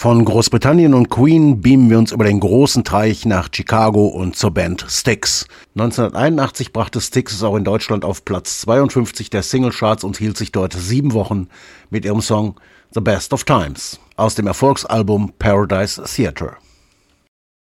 Von Großbritannien und Queen beamen wir uns über den großen Teich nach Chicago und zur Band Styx. 1981 brachte Styx es auch in Deutschland auf Platz 52 der Singlecharts und hielt sich dort 7 Wochen mit ihrem Song The Best of Times aus dem Erfolgsalbum Paradise Theatre.